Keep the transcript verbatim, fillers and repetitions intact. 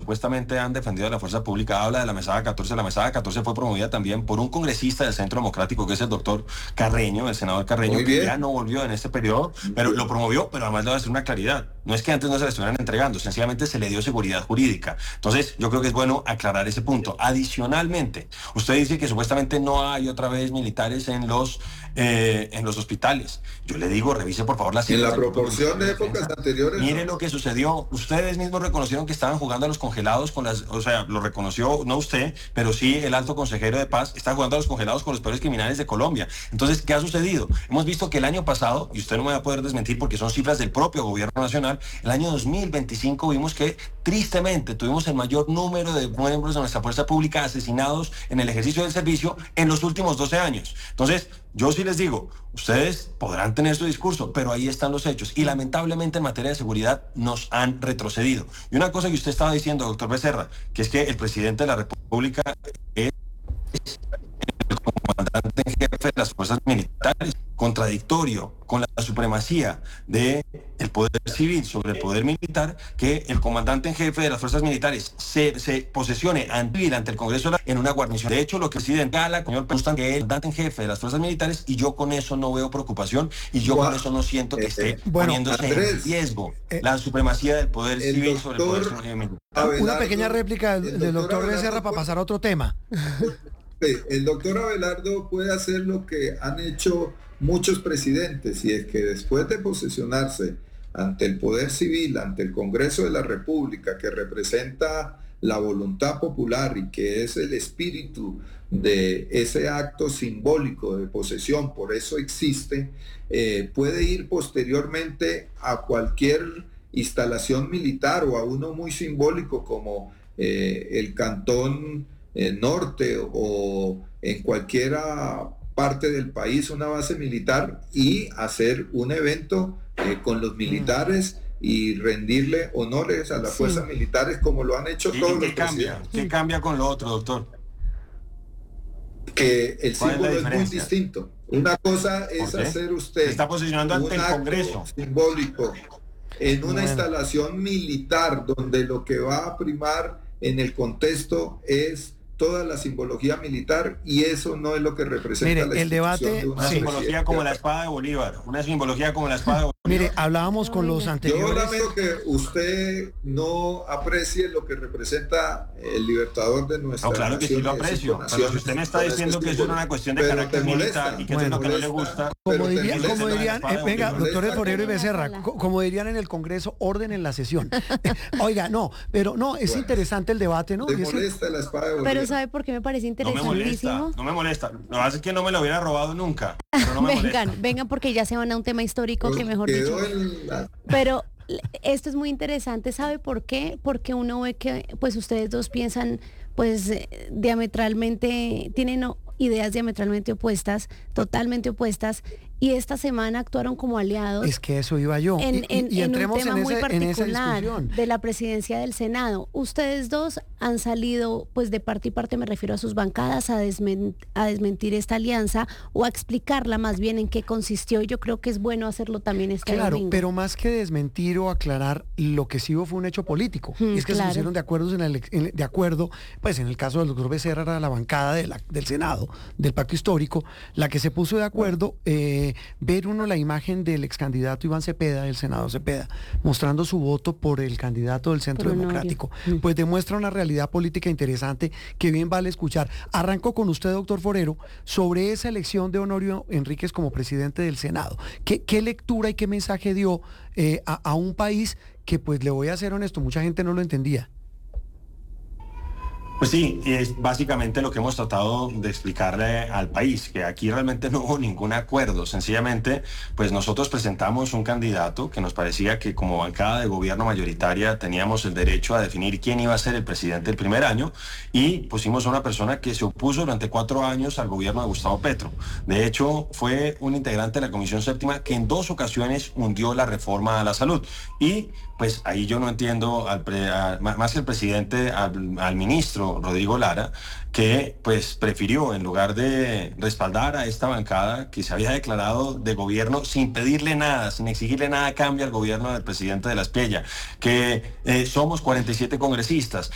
supuestamente han defendido a la fuerza pública habla de la mesada catorce. La mesada catorce fue promovida también por un congresista del Centro Democrático, que es el doctor Carreño, el senador Carreño, que ya no volvió en este periodo, pero lo promovió, pero además le voy a hacer una claridad. No es que antes no se le estuvieran entregando, sencillamente se le dio seguridad jurídica. Entonces, yo creo que es bueno aclarar ese punto. Adicionalmente, usted dice que supuestamente no hay otra vez militares en los, eh, en los hospitales. Yo le digo, revise por favor las cifras. En la proporción de épocas anteriores. Mire lo que sucedió. Ustedes mismos reconocieron que estaban jugando a los congelados con las, o sea, lo reconoció no usted, pero sí el alto consejero de paz, está jugando a los congelados con los peores criminales de Colombia. Entonces, ¿qué ha sucedido? Hemos visto que el año pasado, y usted no me va a poder desmentir porque son cifras del propio gobierno nacional, el año dos mil veinticinco vimos que tristemente tuvimos el mayor número de miembros de nuestra fuerza pública asesinados en el ejercicio del servicio en los últimos doce años. Entonces, yo sí les digo, ustedes podrán tener su discurso, pero ahí están los hechos. Y lamentablemente en materia de seguridad nos han retrocedido. Y una cosa que usted estaba diciendo, doctor Becerra, que es que el presidente de la República es el comandante en jefe de las fuerzas militares, contradictorio con la supremacía del poder civil sobre el poder militar, que el comandante en jefe de las fuerzas militares se, se posesione ante, ante el Congreso en una guarnición. De hecho, lo que decide en Gala, señor Presidente, que es el comandante en jefe de las fuerzas militares, y yo con eso no veo preocupación, y yo wow. con eso no siento que esté eh, bueno, poniéndose Andrés, en riesgo eh, la supremacía del poder civil doctor, sobre el poder militar. Abelardo, una pequeña réplica del, del doctor Becerra para pasar a otro tema. El doctor Abelardo puede hacer lo que han hecho muchos presidentes, y es que después de posesionarse ante el poder civil, ante el Congreso de la República, que representa la voluntad popular y que es el espíritu de ese acto simbólico de posesión, por eso existe, eh, puede ir posteriormente a cualquier instalación militar o a uno muy simbólico como eh, el Cantón eh, Norte o en cualquiera parte del país una base militar y hacer un evento eh, con los militares y rendirle honores a las sí. fuerzas militares como lo han hecho todos los cambia? ¿Qué cambia con lo otro, doctor? Que el símbolo es, es muy distinto. Una cosa es hacer usted se está posicionando ante el Congreso simbólico en una bueno. instalación militar donde lo que va a primar en el contexto es toda la simbología militar, y eso no es lo que representa. Mire, la el debate, de una una simbología como la espada de Bolívar, una simbología como la espada de Bolívar. Mire, hablábamos con los anteriores. Yo lamento que usted no aprecie lo que representa el libertador de nuestra No, claro que sí lo aprecio, pero si usted me está diciendo que eso es una cuestión de carácter militar y que eso es lo que no le gusta. Como dirían, como dirían eh, venga, doctores Forero y Becerra, como dirían en el Congreso, orden en la sesión. Oiga, no, pero no, es bueno, interesante el debate, ¿no? Te molesta la espada de Bolívar. Pero ¿sabe por qué me parece interesantísimo? No me molesta, no me molesta. Lo que pasa es que no me lo hubiera robado nunca. No me vengan, molesta. vengan, porque ya se van a un tema histórico Pues que mejor dicho. La... Pero esto es muy interesante, ¿sabe por qué? Porque uno ve que pues ustedes dos piensan pues diametralmente, tienen ideas diametralmente opuestas, totalmente opuestas, y esta semana actuaron como aliados. Es que eso iba yo. En, en, y, y en un tema en ese, muy particular de la presidencia del Senado. Ustedes dos han salido, pues de parte y parte, me refiero a sus bancadas, a, desment a desmentir esta alianza o a explicarla más bien en qué consistió. Y yo creo que es bueno hacerlo también este Claro, domingo. Pero más que desmentir o aclarar, lo que sí hubo fue un hecho político. Mm, y es que claro. se pusieron de acuerdo en el, en, de acuerdo, pues en el caso del doctor Becerra era la bancada de la, del Senado, del Pacto Histórico, la que se puso de acuerdo. Eh, ver uno la imagen del ex candidato Iván Cepeda, del senador Cepeda, mostrando su voto por el candidato del Centro Democrático, pues demuestra una realidad política interesante que bien vale escuchar. Arranco con usted, doctor Forero, sobre esa elección de Honorio Enríquez como presidente del Senado. ¿Qué, qué lectura y qué mensaje dio eh, a, a un país que, pues le voy a ser honesto, mucha gente no lo entendía? Pues sí, es básicamente lo que hemos tratado de explicarle al país, que aquí realmente no hubo ningún acuerdo. Sencillamente, pues nosotros presentamos un candidato que nos parecía que como bancada de gobierno mayoritaria teníamos el derecho a definir quién iba a ser el presidente el primer año, y pusimos a una persona que se opuso durante cuatro años al gobierno de Gustavo Petro. De hecho, fue un integrante de la Comisión Séptima que en dos ocasiones hundió la reforma a la salud. Y pues ahí yo no entiendo, al pre, a, más que el presidente, al, al ministro Rodrigo Lara, que pues prefirió, en lugar de respaldar a esta bancada que se había declarado de gobierno sin pedirle nada, sin exigirle nada a cambio al gobierno del presidente de la Espriella, que eh, somos cuarenta y siete congresistas,